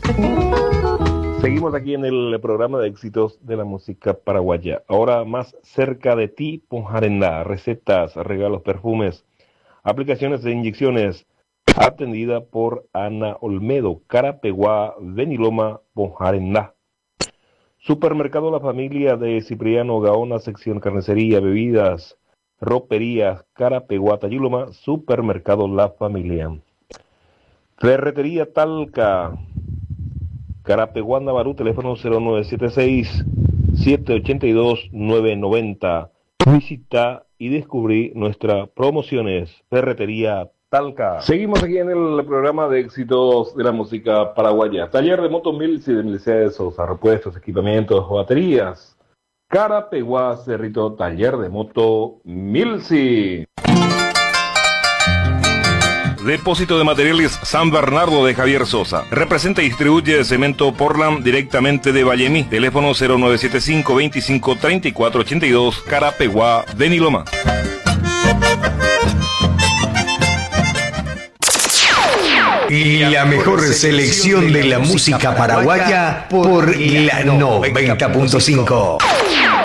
Seguimos aquí en el programa de éxitos de la música paraguaya. Ahora más cerca de ti, Ponjarendá. Recetas, regalos, perfumes, aplicaciones de inyecciones. Atendida por Ana Olmedo, Carapeguá, Beniloma, Ponjarendá. Supermercado La Familia de Cipriano Gaona, sección carnicería, bebidas, roperías, Carapeguá, Tayiloma, Supermercado La Familia. Ferretería Talca, Carapeguá, Navarú, teléfono 0976-782-990. Visita y descubrí nuestras promociones. Ferretería Talca. Seguimos aquí en el programa de éxitos de la música paraguaya. Taller de moto Milsi de Milcesos, repuestos, equipamientos, baterías. Carapeguá, Cerrito, taller de moto Milsi. Depósito de Materiales San Bernardo de Javier Sosa. Representa y distribuye cemento Portland directamente de Vallemí. Teléfono 0975 25 34 82, Carapeguá, Beniloma. Y la mejor selección de la música paraguaya por la 90.5.